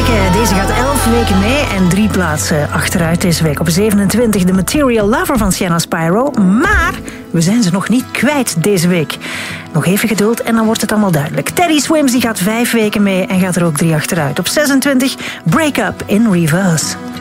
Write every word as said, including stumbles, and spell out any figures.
weken. Deze gaat elf weken mee en drie plaatsen achteruit deze week. Op zevenentwintig The Material Lover van Sienna Spyro. Maar we zijn ze nog niet kwijt deze week. Nog even geduld en dan wordt het allemaal duidelijk. Teddy Swims die gaat vijf weken mee en gaat er ook drie achteruit. Op zesentwintig Break Up in Reverse.